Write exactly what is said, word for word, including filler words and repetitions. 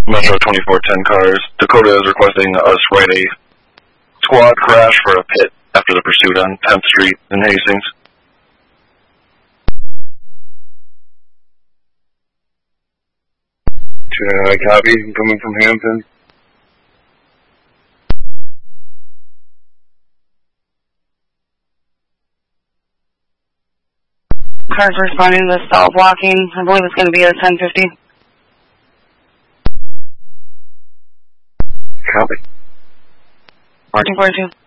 Metro twenty-four ten cars. Dakota is requesting us write a squad crash for a pit after the pursuit on tenth Street in Hastings. Uh, copy, coming from Hampton. Cars responding to the stall blocking. I believe it's going to be a ten fifty. Copy. fourteen forty-two.